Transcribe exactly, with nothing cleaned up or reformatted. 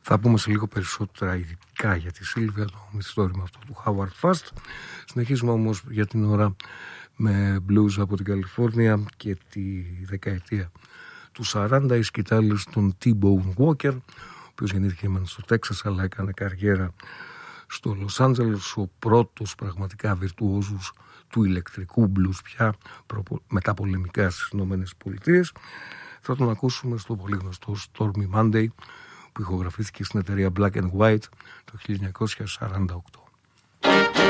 Θα πούμε σε λίγο περισσότερα ειδικά για τη Σίλβια, το μυθιστόρημα αυτό του Howard Fast. Συνεχίζουμε όμως για την ώρα με blues από την Καλιφόρνια και τη δεκαετία του σαράντα, οι σκητάλες των T-Bone Walker, ο οποίος γεννήθηκε στο Τέξας αλλά έκανε καριέρα στο Λος Άντζελες, ο πρώτος πραγματικά βιρτουόζους του ηλεκτρικού blues πια μετά πολεμικά στις Ηνωμένες Πολιτείες. Θα τον ακούσουμε στο πολύ γνωστό Stormy Monday που ηχογραφήθηκε στην εταιρεία Black and White το χίλια εννιακόσια σαράντα οκτώ.